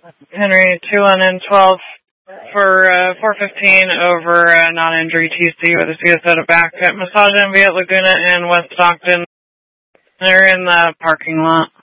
Henry 2-1-12 for 415 over non-injury TC with a CSO back at Massage and Viet Laguna and West Stockton. They're in the parking lot.